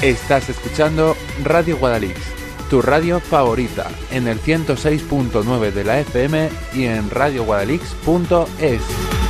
Estás escuchando Radio Guadalix, tu radio favorita, en el 106.9 de la FM y en radioguadalix.es.